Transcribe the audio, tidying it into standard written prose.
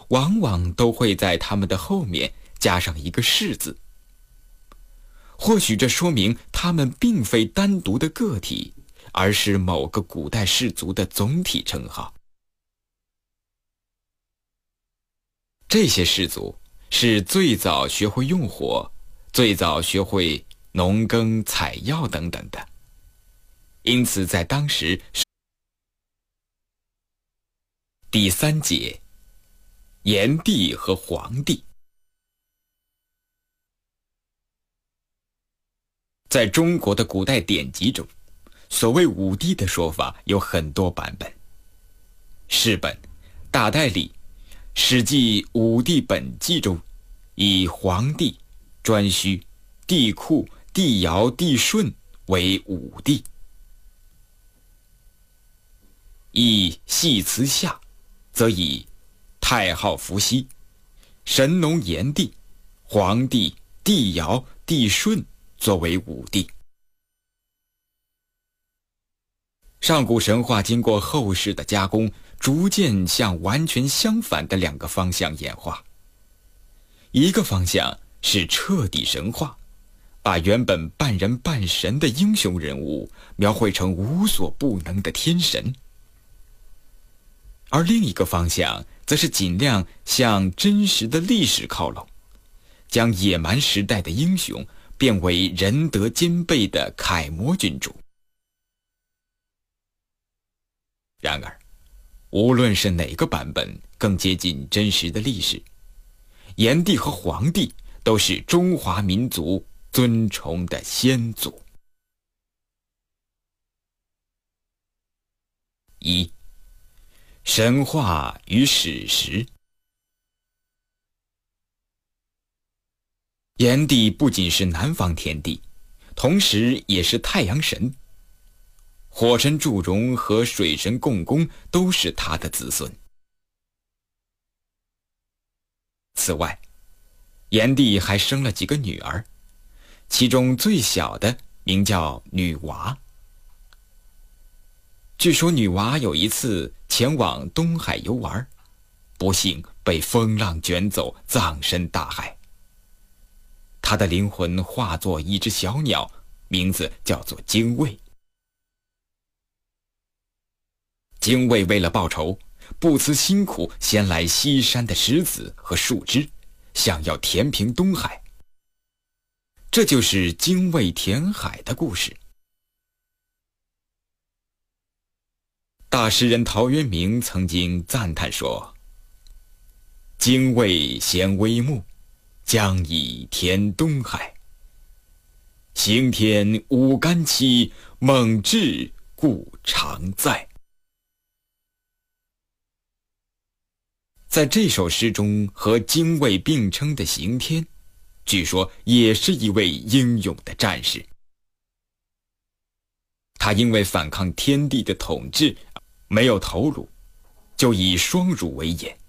往往都会在他们的后面加上一个士字。或许这说明他们并非单独的个体，而是某个古代氏族的总体称号。这些氏族是最早学会用火，最早学会农耕、采药等等的，因此在当时。第3节，炎帝和黄帝。在中国的古代典籍中，所谓五帝的说法有很多版本。释本《大代理》《史记·五帝本纪》中，以黄帝、颛顼、帝喾、帝尧、帝舜为五帝。以系辞下，则以太昊伏羲、神农炎帝、黄帝、帝尧、帝舜作为五帝。上古神话经过后世的加工，逐渐向完全相反的2个方向演化。一个方向是彻底神话，把原本半人半神的英雄人物描绘成无所不能的天神。而另一个方向则是尽量向真实的历史靠拢，将野蛮时代的英雄变为仁德兼备的楷模君主。然而，无论是哪个版本更接近真实的历史，炎帝和黄帝都是中华民族尊崇的先祖。1、神话与史实。炎帝不仅是南方天帝，同时也是太阳神。火神祝融和水神共工都是他的子孙。此外，炎帝还生了几个女儿，其中最小的名叫女娃。据说女娃有一次前往东海游玩，不幸被风浪卷走，葬身大海。她的灵魂化作一只小鸟，名字叫做精卫。精卫为了报仇，不辞辛苦衔来西山的石子和树枝，想要填平东海。这就是精卫填海的故事。大诗人陶渊明曾经赞叹说：精卫衔微木，将以填东海。行天无干期，猛志故常在。在这首诗中，和精卫并称的刑天，据说也是一位英勇的战士。他因为反抗天帝的统治没有头颅，就以双乳为眼，